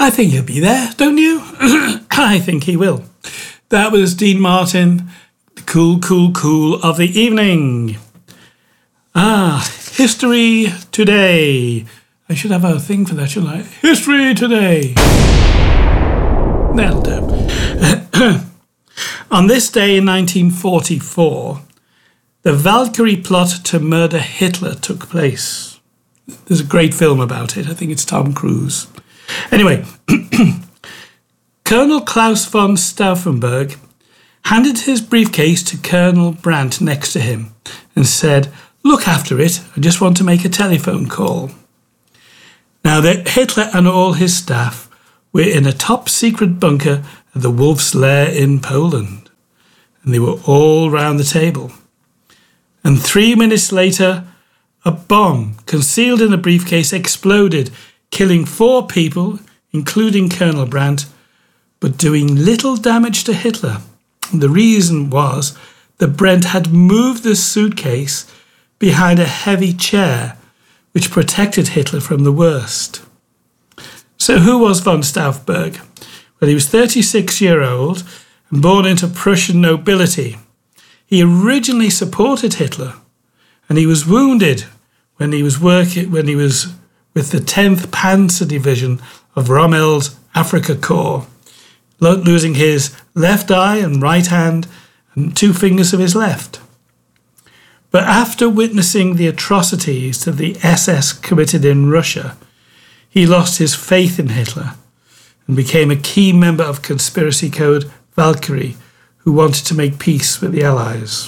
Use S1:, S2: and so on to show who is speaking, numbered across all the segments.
S1: I think he'll be there, don't you? I think he will. That was Dean Martin, the cool of the evening. History Today. I should have a thing for that, shouldn't I? History Today. That'll do. On this day in 1944, the Valkyrie plot to murder Hitler took place. There's a great film about it. I think it's Tom Cruise. Anyway, Colonel Klaus von Stauffenberg handed his briefcase to Colonel Brandt next to him and said, "Look after it, I just want to make a telephone call." Now, Hitler and all his staff were in a top-secret bunker at the Wolf's Lair in Poland, and they were all round the table. And 3 minutes later, a bomb concealed in the briefcase exploded, killing 4 people, including Colonel Brandt, but doing little damage to Hitler. And the reason was that Brandt had moved the suitcase behind a heavy chair, which protected Hitler from the worst. So who was von Stauffenberg? Well, he was 36-year-old and born into Prussian nobility. He originally supported Hitler, and he was wounded when he was with the 10th Panzer Division of Rommel's Afrika Korps, losing his left eye and right hand and 2 fingers of his left. But after witnessing the atrocities that the SS committed in Russia, he lost his faith in Hitler and became a key member of conspiracy code Valkyrie, who wanted to make peace with the Allies.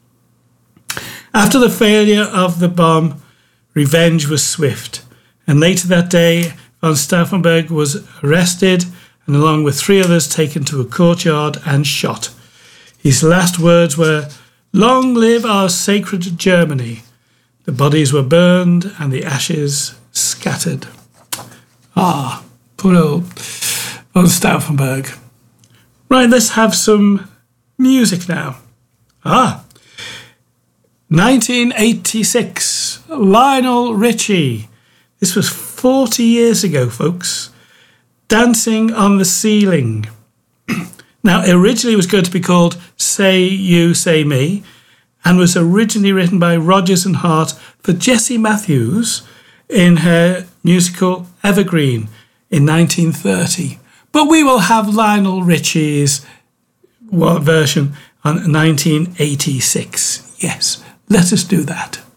S1: After the failure of the bomb, revenge was swift, and later that day, von Stauffenberg was arrested and along with 3 others taken to a courtyard and shot. His last words were, "Long live our sacred Germany." The bodies were burned and the ashes scattered. Poor old von Stauffenberg. Right, let's have some music now. 1986, Lionel Richie. This was 40 years ago, folks. Dancing on the Ceiling. Now, originally it was going to be called Say You, Say Me, and was originally written by Rodgers and Hart for Jessie Matthews in her musical Evergreen in 1930. But we will have Lionel Richie's version on 1986. Yes, let us do that.